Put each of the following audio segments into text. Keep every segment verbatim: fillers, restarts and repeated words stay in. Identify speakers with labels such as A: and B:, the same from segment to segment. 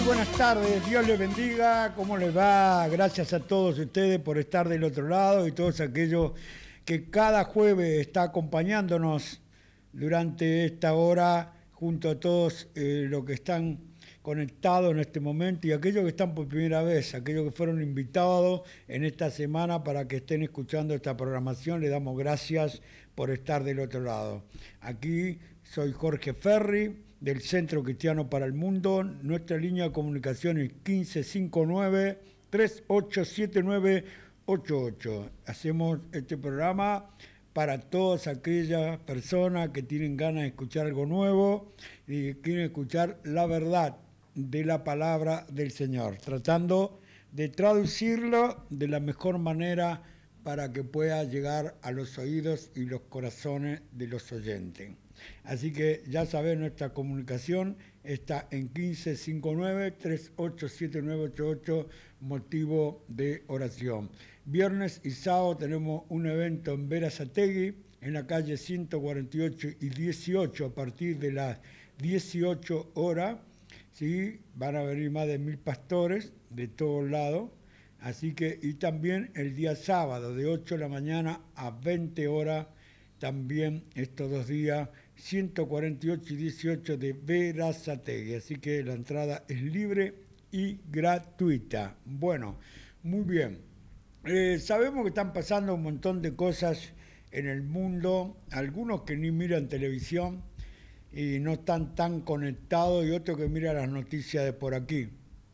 A: Buenas tardes, Dios les bendiga, ¿cómo les va? Gracias a todos ustedes por estar del otro lado y todos aquellos que cada jueves está acompañándonos durante esta hora junto a todos eh, los que están conectados en este momento y aquellos que están por primera vez, aquellos que fueron invitados en esta semana para que estén escuchando esta programación, les damos gracias por estar del otro lado. Aquí soy Jorge Ferri, del Centro Cristiano para el Mundo. Nuestra línea de comunicación es quince cincuenta y nueve, treinta y ocho setenta y nueve ochenta y ocho. Hacemos este programa para todas aquellas personas que tienen ganas de escuchar algo nuevo y quieren escuchar la verdad de la palabra del Señor, tratando de traducirlo de la mejor manera para que pueda llegar a los oídos y los corazones de los oyentes. Así que ya saben, nuestra comunicación está en quince cincuenta y nueve, treinta y ocho setenta y nueve ochenta y ocho, motivo de oración. Viernes y sábado tenemos un evento en Berazategui, en la calle ciento cuarenta y ocho y dieciocho, a partir de las dieciocho horas. ¿Sí? Van a venir más de mil pastores de todos lados. Así que, y también el día sábado, de ocho de la mañana a veinte horas, también estos dos días, ciento cuarenta y ocho y dieciocho de Berazategui. Así que la entrada es libre y gratuita. Bueno, muy bien. Eh, sabemos que están pasando un montón de cosas en el mundo, algunos que ni miran televisión y no están tan conectados, y otros que miran las noticias de por aquí,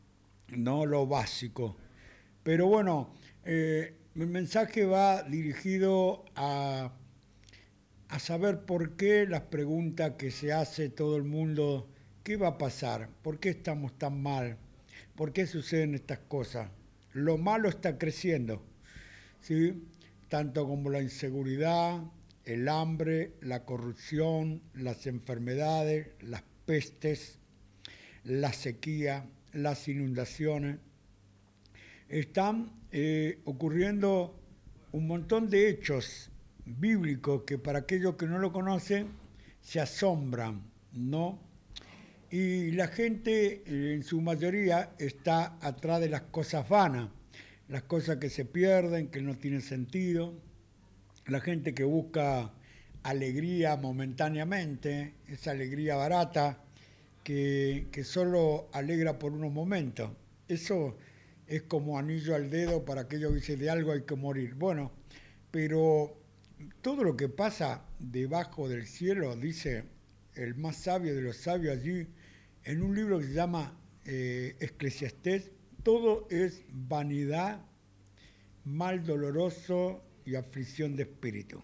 A: no lo básico. Pero bueno, eh, mi mensaje va dirigido a, a saber por qué las preguntas que se hace todo el mundo, ¿qué va a pasar? ¿Por qué estamos tan mal? ¿Por qué suceden estas cosas? Lo malo está creciendo, ¿sí? Tanto como la inseguridad, el hambre, la corrupción, las enfermedades, las pestes, la sequía, las inundaciones. Están eh, ocurriendo un montón de hechos bíblicos que para aquellos que no lo conocen se asombran, ¿no? Y la gente eh, en su mayoría está atrás de las cosas vanas, las cosas que se pierden, que no tienen sentido, la gente que busca alegría momentáneamente, esa alegría barata que, que solo alegra por unos momentos. Eso es como anillo al dedo para aquellos que dicen de algo hay que morir. Bueno, pero todo lo que pasa debajo del cielo, dice el más sabio de los sabios allí, en un libro que se llama eh, Eclesiastés, todo es vanidad, mal doloroso y aflicción de espíritu.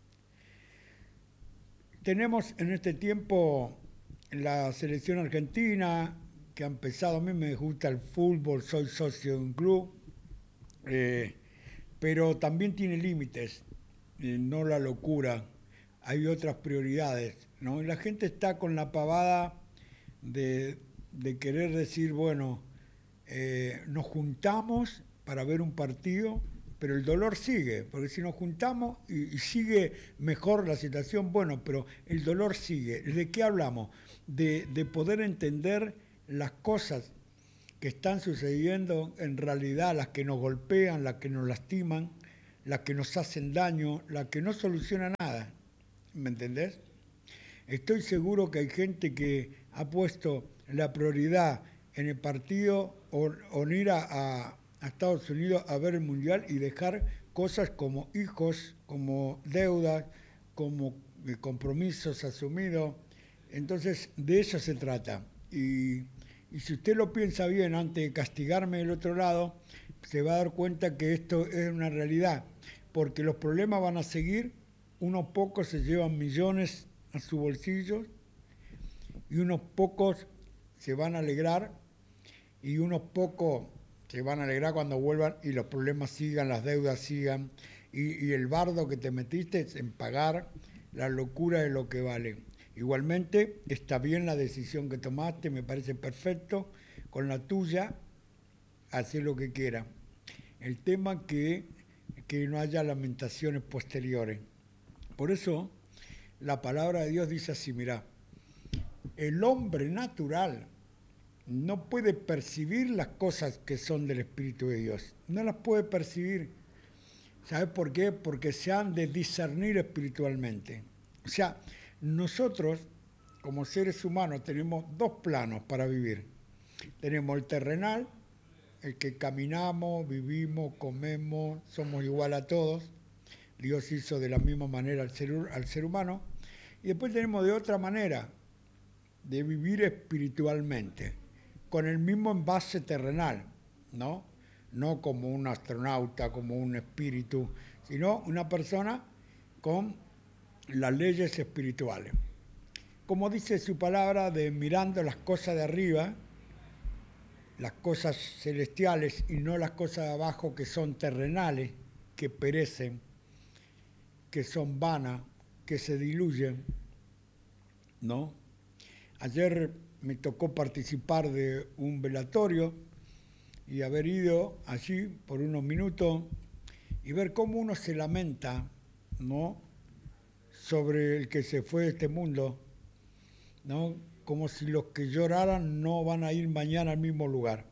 A: Tenemos en este tiempo la selección argentina, que ha empezado, a mí me gusta el fútbol, soy socio de un club, eh, pero también tiene límites, eh, no la locura, hay otras prioridades, ¿no? Y la gente está con la pavada de, de querer decir, bueno, eh, nos juntamos para ver un partido, pero el dolor sigue, porque si nos juntamos y, y sigue mejor la situación, bueno, pero el dolor sigue. ¿De qué hablamos? De, de poder entender las cosas que están sucediendo en realidad, las que nos golpean, las que nos lastiman, las que nos hacen daño, las que no solucionan nada. ¿Me entendés? Estoy seguro que hay gente que ha puesto la prioridad en el partido o, o en ir a, a, a Estados Unidos a ver el Mundial y dejar cosas como hijos, como deudas, como compromisos asumidos. Entonces, de eso se trata. Y, y si usted lo piensa bien antes de castigarme del otro lado, se va a dar cuenta que esto es una realidad, porque los problemas van a seguir, unos pocos se llevan millones a su bolsillo y unos pocos se van a alegrar y unos pocos se van a alegrar cuando vuelvan y los problemas sigan, las deudas sigan y, y el bardo que te metiste en pagar la locura de lo que vale. Igualmente está bien la decisión que tomaste, me parece perfecto, con la tuya hacer lo que quiera. El tema que, que no haya lamentaciones posteriores. Por eso la palabra de Dios dice así, mirá, el hombre natural no puede percibir las cosas que son del Espíritu de Dios. No las puede percibir. ¿Sabes por qué? Porque se han de discernir espiritualmente. O sea, nosotros, como seres humanos, tenemos dos planos para vivir. Tenemos el terrenal, el que caminamos, vivimos, comemos, somos igual a todos. Dios hizo de la misma manera al ser, al ser humano. Y después tenemos de otra manera de vivir espiritualmente, con el mismo envase terrenal, ¿no? No como un astronauta, como un espíritu, sino una persona con las leyes espirituales. Como dice su palabra, de mirando las cosas de arriba, las cosas celestiales y no las cosas de abajo que son terrenales, que perecen, que son vanas, que se diluyen, ¿no? Ayer me tocó participar de un velatorio y haber ido allí por unos minutos y ver cómo uno se lamenta, ¿no?, sobre el que se fue de este mundo, ¿no?, como si los que lloraran no van a ir mañana al mismo lugar.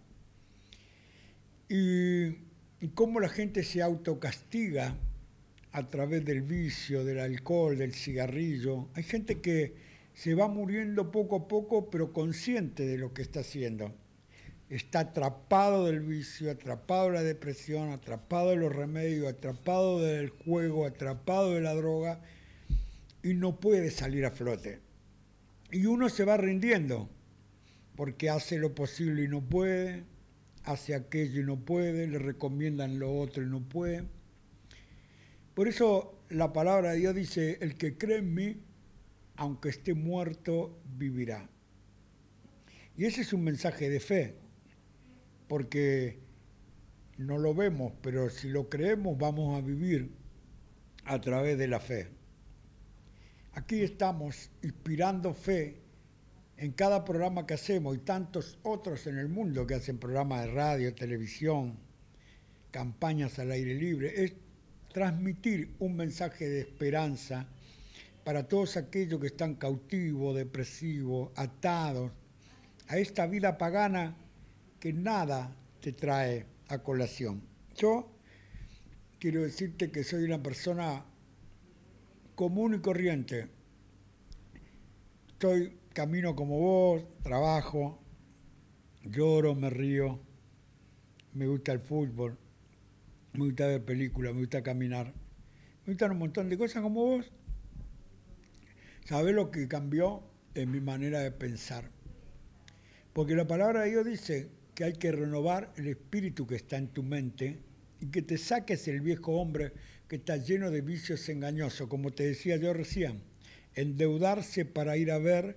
A: Y, y cómo la gente se autocastiga a través del vicio, del alcohol, del cigarrillo. Hay gente que se va muriendo poco a poco, pero consciente de lo que está haciendo. Está atrapado del vicio, atrapado de la depresión, atrapado de los remedios, atrapado del juego, atrapado de la droga, y no puede salir a flote. Y uno se va rindiendo, porque hace lo posible y no puede, hace aquello y no puede, le recomiendan lo otro y no puede. Por eso la palabra de Dios dice, el que cree en mí, aunque esté muerto, vivirá. Y ese es un mensaje de fe, porque no lo vemos, pero si lo creemos vamos a vivir a través de la fe. Aquí estamos inspirando fe en cada programa que hacemos y tantos otros en el mundo que hacen programas de radio, televisión, campañas al aire libre. Es transmitir un mensaje de esperanza para todos aquellos que están cautivos, depresivos, atados a esta vida pagana que nada te trae a colación. Yo quiero decirte que soy una persona común y corriente. Estoy, camino como vos, trabajo, lloro, me río, me gusta el fútbol, me gusta ver películas, me gusta caminar, me gustan un montón de cosas como vos. ¿Sabés lo que cambió en mi manera de pensar? Porque la palabra de Dios dice que hay que renovar el espíritu que está en tu mente y que te saques el viejo hombre que está lleno de vicios engañosos, como te decía yo recién, endeudarse para ir a ver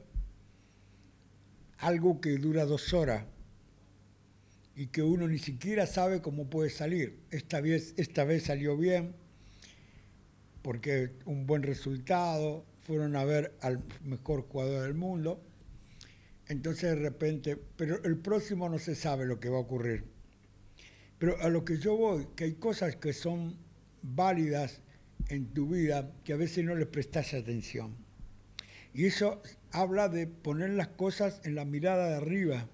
A: algo que dura dos horas y que uno ni siquiera sabe cómo puede salir. Esta vez, esta vez salió bien, porque un buen resultado, fueron a ver al mejor jugador del mundo, entonces de repente, pero el próximo no se sabe lo que va a ocurrir. Pero a lo que yo voy, que hay cosas que son válidas en tu vida que a veces no les prestas atención. Y eso habla de poner las cosas en la mirada de arriba,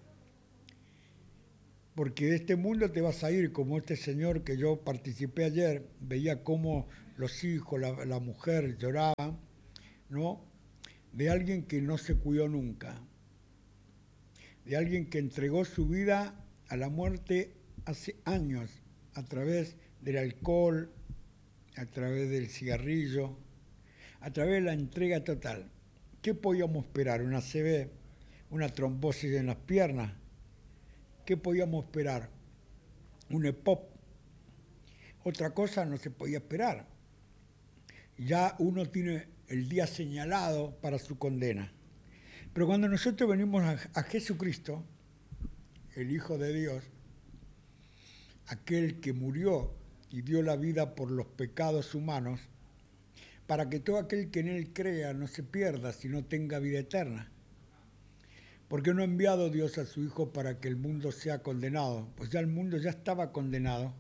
A: porque de este mundo te vas a ir, como este señor que yo participé ayer, veía cómo los hijos, la, la mujer lloraban, ¿no?, de alguien que no se cuidó nunca, de alguien que entregó su vida a la muerte hace años, a través del alcohol, a través del cigarrillo, a través de la entrega total. ¿Qué podíamos esperar? ¿Una C V? ¿Una trombosis en las piernas? ¿Qué podíamos esperar? ¿Un E P O P? Otra cosa no se podía esperar. Ya uno tiene el día señalado para su condena. Pero cuando nosotros venimos a, a Jesucristo, el Hijo de Dios, aquel que murió y dio la vida por los pecados humanos, para que todo aquel que en él crea no se pierda, sino tenga vida eterna. Porque no ha enviado Dios a su Hijo para que el mundo sea condenado, pues ya el mundo ya estaba condenado.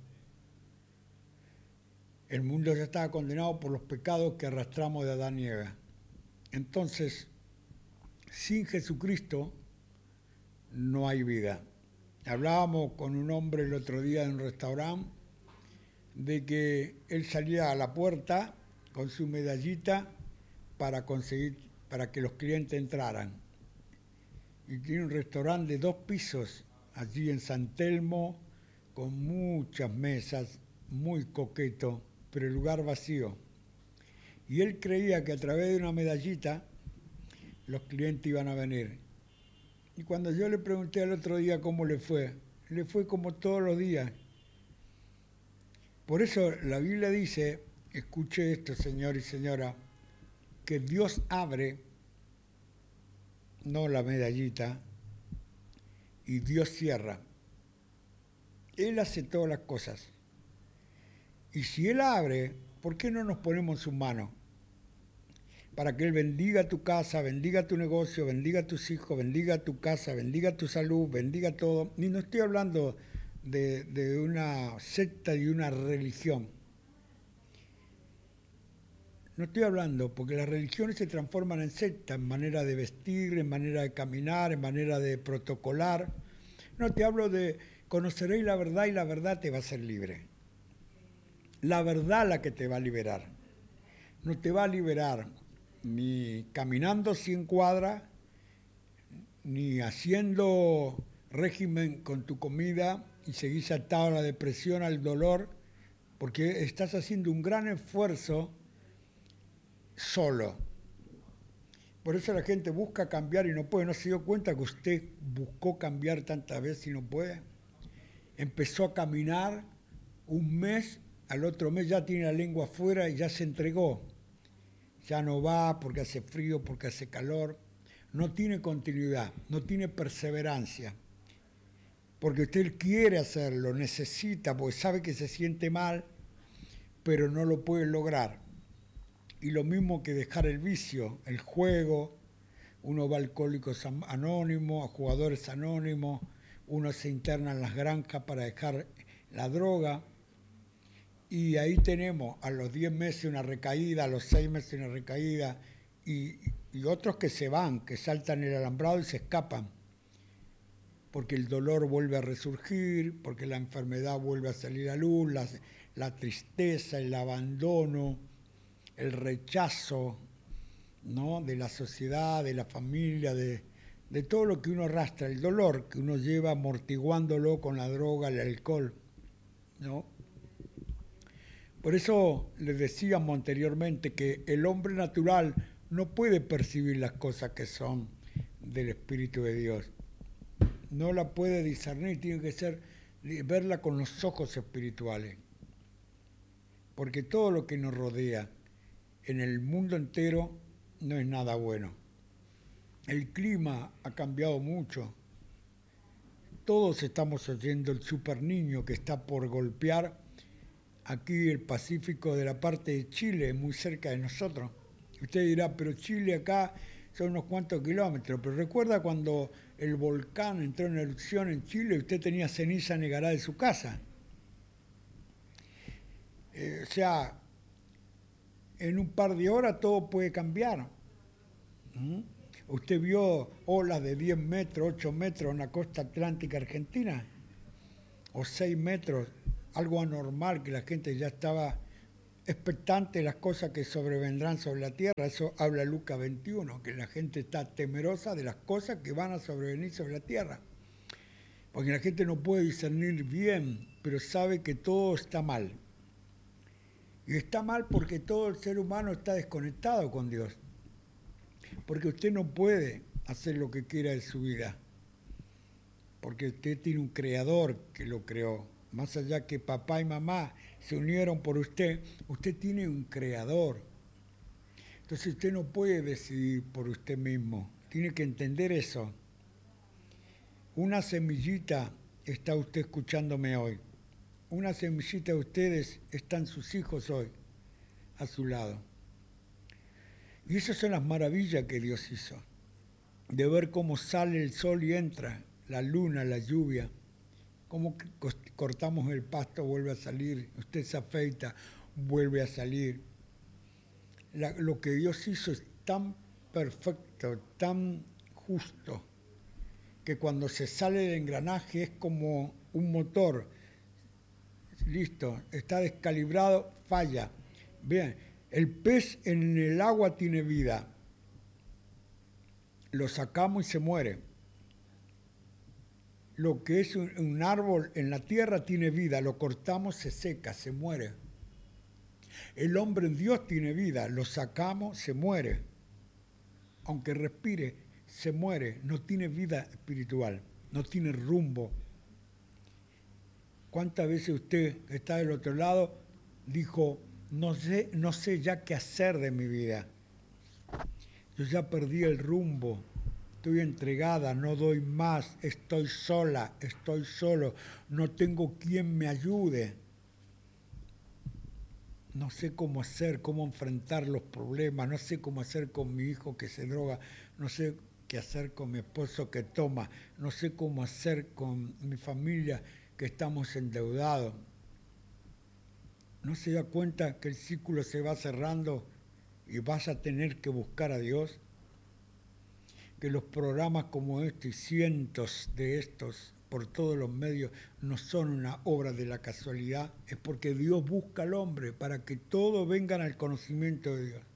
A: El mundo ya estaba condenado por los pecados que arrastramos de Adán y Eva. Entonces, sin Jesucristo, no hay vida. Hablábamos con un hombre el otro día en un restaurante de que él salía a la puerta con su medallita para conseguir, para que los clientes entraran. Y tiene un restaurante de dos pisos allí en San Telmo, con muchas mesas, muy coqueto, pero el lugar vacío. Y él creía que a través de una medallita los clientes iban a venir. Y cuando yo le pregunté al otro día cómo le fue, le fue como todos los días. Por eso la Biblia dice, escuche esto, señor y señora, que Dios abre, no la medallita, y Dios cierra. Él hace todas las cosas. Y si Él abre, ¿por qué no nos ponemos en sus manos? Para que Él bendiga tu casa, bendiga tu negocio, bendiga a tus hijos, bendiga tu casa, bendiga tu salud, bendiga todo. Y no estoy hablando de, de una secta y una religión. No estoy hablando, porque las religiones se transforman en sectas, en manera de vestir, en manera de caminar, en manera de protocolar. No, te hablo de conoceréis la verdad y la verdad te va a hacer libre. La verdad la que te va a liberar. No te va a liberar ni caminando cien cuadras, ni haciendo régimen con tu comida y seguís atado a la depresión, al dolor, porque estás haciendo un gran esfuerzo solo. Por eso la gente busca cambiar y no puede. ¿No se dio cuenta que usted buscó cambiar tantas veces y no puede? Empezó a caminar un mes, al otro mes ya tiene la lengua afuera y ya se entregó. Ya no va porque hace frío, porque hace calor. No tiene continuidad, no tiene perseverancia. Porque usted quiere hacerlo, necesita, porque sabe que se siente mal, pero no lo puede lograr. Y lo mismo que dejar el vicio, el juego. Uno va a Alcohólicos Anónimos, a Jugadores Anónimos, uno se interna en las granjas para dejar la droga. Y ahí tenemos a los diez meses una recaída, a los seis meses una recaída, y, y otros que se van, que saltan el alambrado y se escapan, porque el dolor vuelve a resurgir, porque la enfermedad vuelve a salir a luz, la, la tristeza, el abandono, el rechazo, ¿no?, de la sociedad, de la familia, de, de todo lo que uno arrastra, el dolor que uno lleva amortiguándolo con la droga, el alcohol, ¿no? Por eso les decíamos anteriormente que el hombre natural no puede percibir las cosas que son del Espíritu de Dios. No la puede discernir, tiene que ser verla con los ojos espirituales. Porque todo lo que nos rodea en el mundo entero no es nada bueno. El clima ha cambiado mucho. Todos estamos oyendo el super niño que está por golpear aquí el Pacífico de la parte de Chile, muy cerca de nosotros. Usted dirá, pero Chile acá son unos cuantos kilómetros. Pero recuerda cuando el volcán entró en erupción en Chile, usted tenía ceniza negará de su casa. Eh, o sea, en un par de horas todo puede cambiar. ¿Mm? Usted vio olas de diez metros, ocho metros en la costa atlántica argentina, o seis metros, algo anormal, que la gente ya estaba expectante de las cosas que sobrevendrán sobre la tierra. Eso habla Lucas veintiuno, que la gente está temerosa de las cosas que van a sobrevenir sobre la tierra. Porque la gente no puede discernir bien, pero sabe que todo está mal. Y está mal porque todo el ser humano está desconectado con Dios. Porque usted no puede hacer lo que quiera de su vida. Porque usted tiene un creador que lo creó. Más allá que papá y mamá se unieron por usted, usted tiene un creador. Entonces usted no puede decidir por usted mismo. Tiene que entender eso. Una semillita está usted escuchándome hoy. Una semillita de ustedes están sus hijos hoy a su lado. Y esas son las maravillas que Dios hizo. De ver cómo sale el sol y entra, la luna, la lluvia. Cómo cortamos el pasto, vuelve a salir. Usted se afeita, vuelve a salir. La, lo que Dios hizo es tan perfecto, tan justo, que cuando se sale del engranaje es como un motor. Listo, está descalibrado, falla. Bien, el pez en el agua tiene vida. Lo sacamos y se muere. Lo que es un, un árbol en la tierra tiene vida, lo cortamos, se seca, se muere. El hombre en Dios tiene vida, lo sacamos, se muere. Aunque respire, se muere, no tiene vida espiritual, no tiene rumbo. ¿Cuántas veces usted que está del otro lado dijo, no sé, no sé ya qué hacer de mi vida? Yo ya perdí el rumbo, estoy entregada, no doy más, estoy sola, estoy solo, no tengo quien me ayude. No sé cómo hacer, cómo enfrentar los problemas, no sé cómo hacer con mi hijo que se droga, no sé qué hacer con mi esposo que toma, no sé cómo hacer con mi familia que estamos endeudados. ¿No se da cuenta que el círculo se va cerrando y vas a tener que buscar a Dios? Que los programas como este y cientos de estos por todos los medios no son una obra de la casualidad, es porque Dios busca al hombre para que todos vengan al conocimiento de Dios.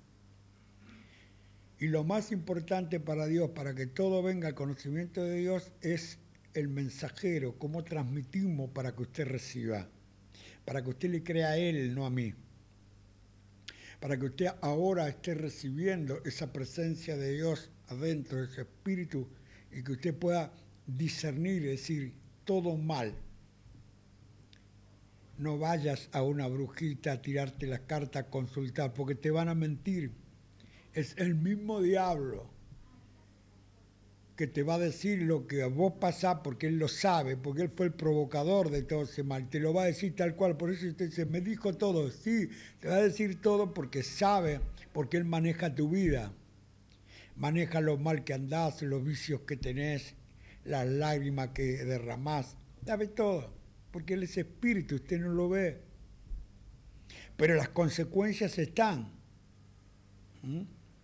A: Y lo más importante para Dios, para que todo venga al conocimiento de Dios, es el mensajero, cómo transmitimos para que usted reciba, para que usted le crea a Él, no a mí. Para que usted ahora esté recibiendo esa presencia de Dios adentro de su espíritu y que usted pueda discernir, es decir, todo mal. No vayas a una brujita a tirarte las cartas, a consultar, porque te van a mentir. Es el mismo diablo que te va a decir lo que a vos pasás porque él lo sabe, porque él fue el provocador de todo ese mal. Te lo va a decir tal cual, por eso usted dice, me dijo todo. Sí, te va a decir todo porque sabe, porque él maneja tu vida. Maneja lo mal que andás, los vicios que tenés, las lágrimas que derramás. Sabe todo, porque él es espíritu, usted no lo ve. Pero las consecuencias están. ¿Mm?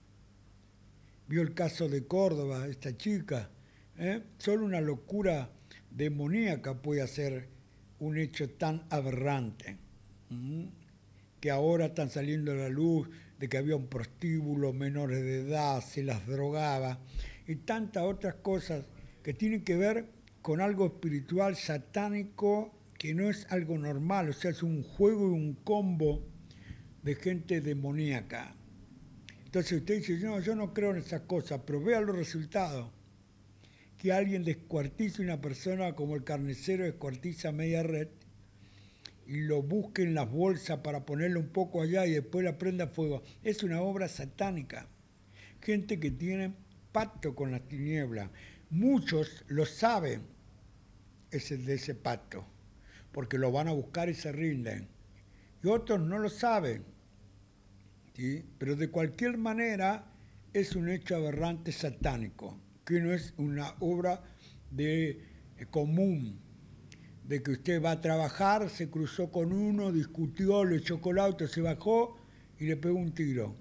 A: Vio el caso de Córdoba, esta chica. ¿eh? Solo una locura demoníaca puede hacer un hecho tan aberrante. ¿Mm? Que ahora están saliendo a la luz de que había un prostíbulo, menores de edad, se las drogaba, y tantas otras cosas que tienen que ver con algo espiritual, satánico, que no es algo normal, o sea, es un juego y un combo de gente demoníaca. Entonces usted dice, no, yo no creo en esas cosas, pero vea los resultados. Que alguien descuartice a una persona como el carnicero descuartiza media red, y lo busque en las bolsas para ponerle un poco allá y después la prenda a fuego. Es una obra satánica. Gente que tiene pacto con las tinieblas. Muchos lo saben, ese de ese pacto, porque lo van a buscar y se rinden. Y otros no lo saben. ¿Sí? Pero de cualquier manera es un hecho aberrante satánico, que no es una obra de eh, común, de que usted va a trabajar, se cruzó con uno, discutió, le echó el auto, se bajó y le pegó un tiro.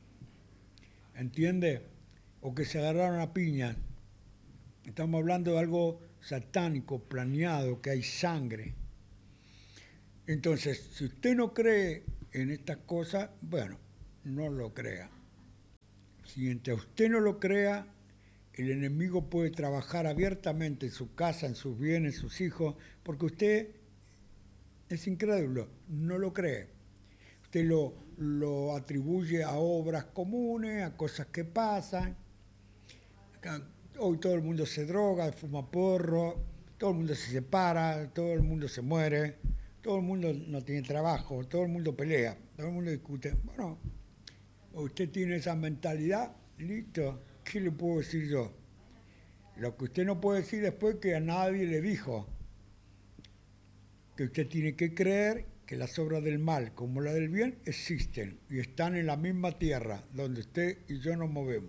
A: ¿Entiende? O que se agarraron a piña. Estamos hablando de algo satánico, planeado, que hay sangre. Entonces, si usted no cree en estas cosas, bueno, no lo crea. Si mientras usted no lo crea, el enemigo puede trabajar abiertamente en su casa, en sus bienes, en sus hijos, porque usted es incrédulo, no lo cree. Usted lo, lo atribuye a obras comunes, a cosas que pasan. Hoy todo el mundo se droga, fuma porro, todo el mundo se separa, todo el mundo se muere, todo el mundo no tiene trabajo, todo el mundo pelea, todo el mundo discute. Bueno, usted tiene esa mentalidad, listo. ¿Qué le puedo decir yo? Lo que usted no puede decir después que a nadie le dijo que usted tiene que creer que las obras del mal como las del bien existen y están en la misma tierra donde usted y yo nos movemos.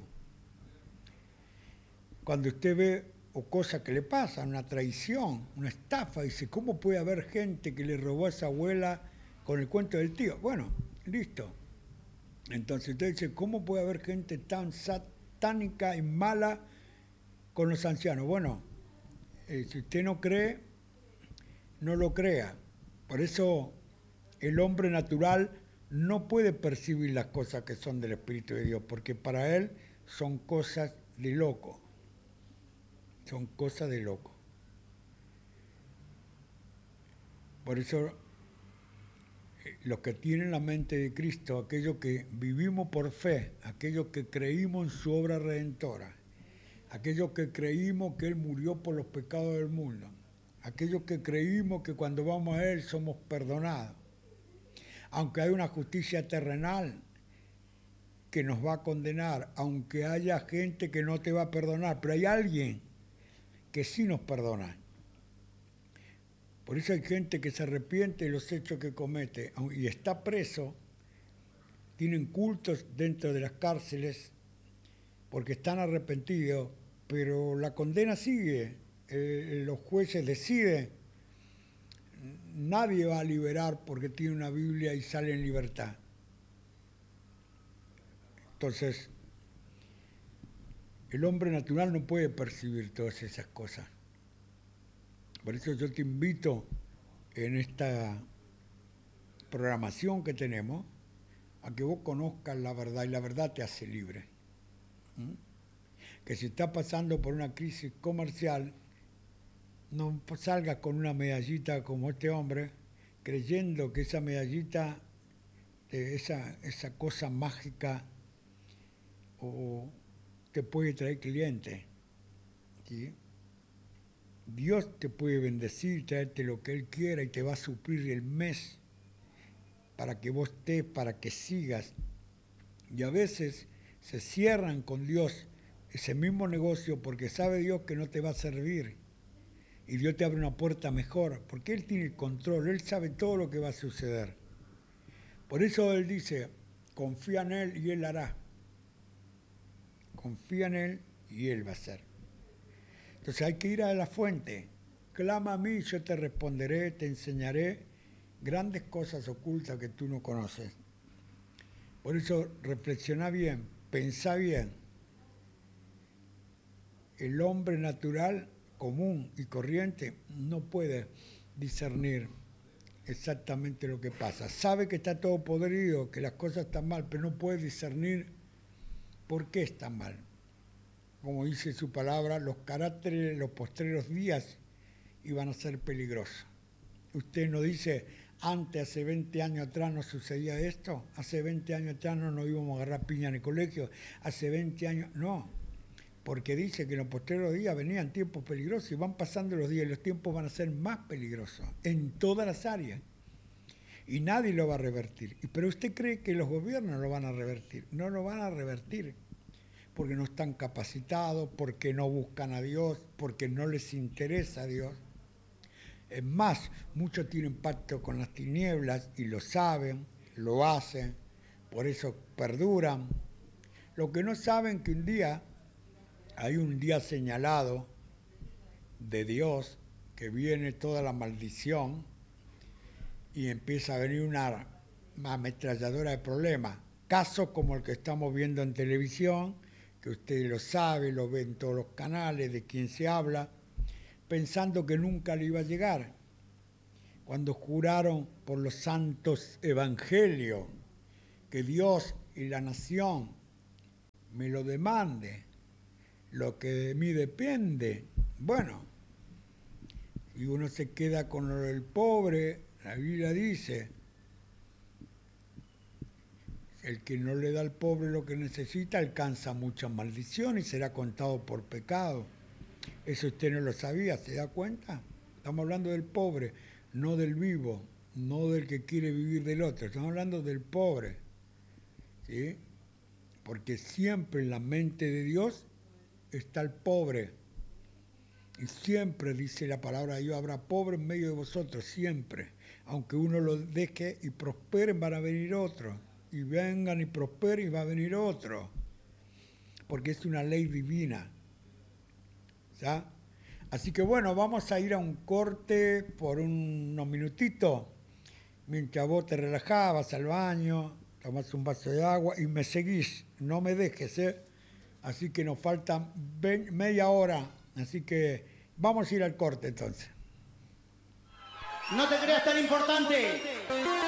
A: Cuando usted ve o cosas que le pasan, una traición, una estafa, dice, ¿cómo puede haber gente que le robó a esa abuela con el cuento del tío? Bueno, listo. Entonces usted dice, ¿cómo puede haber gente tan satánica y mala con los ancianos? Bueno, Eh, si usted no cree, no lo crea. Por eso el hombre natural no puede percibir las cosas que son del Espíritu de Dios, porque para él son cosas de loco. Son cosas de loco. Por eso los que tienen la mente de Cristo, aquellos que vivimos por fe, aquellos que creímos en su obra redentora, aquellos que creímos que Él murió por los pecados del mundo, aquellos que creímos que cuando vamos a Él somos perdonados, aunque hay una justicia terrenal que nos va a condenar, aunque haya gente que no te va a perdonar, pero hay alguien que sí nos perdona. Por eso hay gente que se arrepiente de los hechos que comete y está preso, tienen cultos dentro de las cárceles porque están arrepentidos, pero la condena sigue, eh, los jueces deciden, nadie va a liberar porque tiene una Biblia y sale en libertad. Entonces, el hombre natural no puede percibir todas esas cosas. Por eso yo te invito en esta programación que tenemos a que vos conozcas la verdad y la verdad te hace libre. ¿Mm? Que si estás pasando por una crisis comercial, no salgas con una medallita como este hombre, creyendo que esa medallita, esa, esa cosa mágica, o te puede traer clientes. ¿Sí? Dios te puede bendecir, traerte lo que Él quiera y te va a suplir el mes para que vos estés, para que sigas. Y a veces se cierran con Dios ese mismo negocio porque sabe Dios que no te va a servir. Y Dios te abre una puerta mejor, porque Él tiene el control, Él sabe todo lo que va a suceder. Por eso Él dice, confía en Él y Él hará. Confía en Él y Él va a hacer. Entonces hay que ir a la fuente. Clama a mí, yo te responderé, te enseñaré grandes cosas ocultas que tú no conoces. Por eso reflexiona bien, pensá bien. El hombre natural, común y corriente, no puede discernir exactamente lo que pasa. Sabe que está todo podrido, que las cosas están mal, pero no puede discernir por qué están mal. Como dice su palabra, los caracteres, los postreros días iban a ser peligrosos. Usted no dice, antes, hace veinte años atrás no sucedía esto, hace veinte años atrás no nos íbamos a agarrar piña en el colegio, hace veinte años, no, porque dice que en los postreros días venían tiempos peligrosos y van pasando los días y los tiempos van a ser más peligrosos en todas las áreas y nadie lo va a revertir. Pero usted cree que los gobiernos lo van a revertir, no lo van a revertir. Porque no están capacitados, porque no buscan a Dios, porque no les interesa a Dios. Es más, muchos tienen pacto con las tinieblas y lo saben, lo hacen, por eso perduran. Lo que no saben que un día, hay un día señalado de Dios, que viene toda la maldición y empieza a venir una, una ametralladora de problemas. Casos como el que estamos viendo en televisión, que usted lo sabe, lo ve en todos los canales, de quien se habla, pensando que nunca le iba a llegar. Cuando juraron por los santos evangelios que Dios y la nación me lo demande, lo que de mí depende, bueno, y uno se queda con lo del pobre, la Biblia dice, el que no le da al pobre lo que necesita alcanza mucha maldición y será contado por pecado. Eso usted no lo sabía, ¿se da cuenta? Estamos hablando del pobre, no del vivo, no del que quiere vivir del otro. Estamos hablando del pobre, ¿sí? Porque siempre en la mente de Dios está el pobre. Y siempre, dice la palabra de Dios, habrá pobre en medio de vosotros, siempre. Aunque uno lo deje y prosperen, van a venir otros. Y vengan y prosperen y va a venir otro, porque es una ley divina. ¿Ya? Así que bueno, vamos a ir a un corte por unos minutitos, mientras vos te relajabas al baño, tomás un vaso de agua y me seguís, no me dejes, ¿eh? Así que nos falta media hora, así que Vamos a ir al corte entonces.
B: No te creas tan importante.